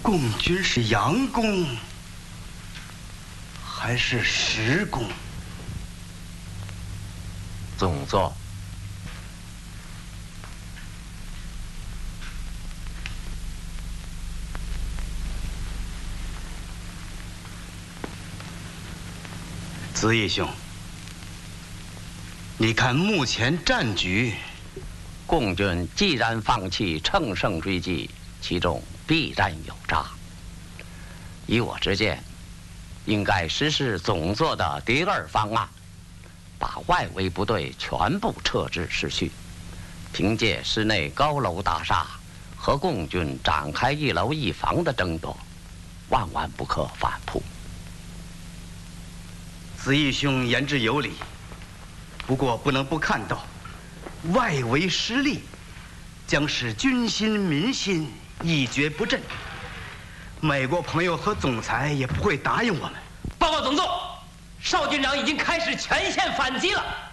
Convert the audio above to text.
共军是佯攻还是实攻？ 总座， 子义兄，你看目前战局， 共军既然放弃乘胜追击，其中必然有诈。以我之见，应该实施总座的第二方案，把外围部队全部撤至市区，凭借市内高楼大厦和共军展开一楼一房的争夺，万万不可反扑。 子义兄言之有理，不过不能不看到，外围失利将使军心民心一蹶不振。美国朋友和总裁也不会答应我们。 报告总座，邵军长已经开始全线反击了。